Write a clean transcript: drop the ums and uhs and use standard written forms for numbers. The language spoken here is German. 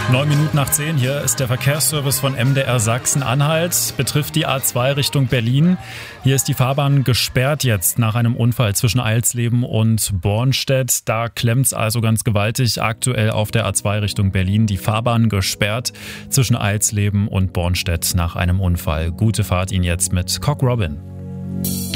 9:09, hier ist der Verkehrsservice von MDR Sachsen-Anhalt. Betrifft die A2 Richtung Berlin. Hier ist die Fahrbahn gesperrt jetzt nach einem Unfall zwischen Eilsleben und Bornstedt. Da klemmt's also ganz gewaltig. Aktuell auf der A2 Richtung Berlin die Fahrbahn gesperrt zwischen Eilsleben und Bornstedt nach einem Unfall. Gute Fahrt Ihnen jetzt mit Cock Robin.